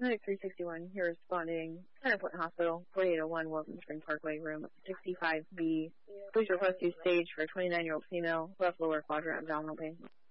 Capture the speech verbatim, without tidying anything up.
Clinic three sixty-one, here responding. Center Point Hospital, forty-eight oh one Wilton Spring Parkway, room sixty-five B. Please request you stage for a twenty-nine-year-old female, left lower quadrant abdominal pain.